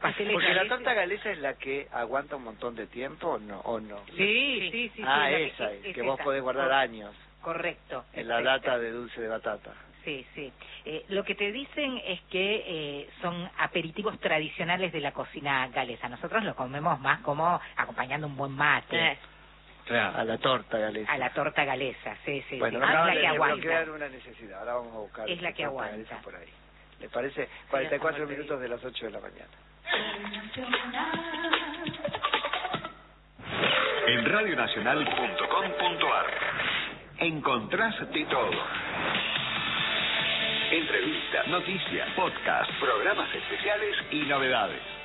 pasteles Porque la galeses. torta galesa es la que aguanta un montón de tiempo, ¿o no? Sí. Ah, la esa es, que vos esa. podés guardar años Correcto. en la perfecto. lata de dulce de batata. Sí. Lo que te dicen es que son aperitivos tradicionales de la cocina galesa. Nosotros lo comemos más como acompañando un buen mate. Claro. A la torta galesa. A la torta galesa, sí. Bueno, Es la que aguanta. crear una necesidad. Ahora vamos a buscar. Es la que torta aguanta. galesa por ahí. ¿Le parece? 44 minutos de las 8 de la mañana. En radionacional.com.ar encontrás de todo. Entrevistas, noticias, podcasts, programas especiales y novedades.